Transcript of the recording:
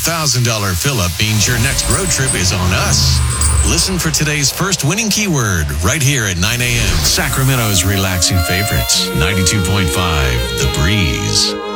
$1,000 fill-up means your next road trip is on us. Listen for today's first winning keyword right here at 9 a.m. Sacramento's relaxing favorites, 92.5 The Breeze.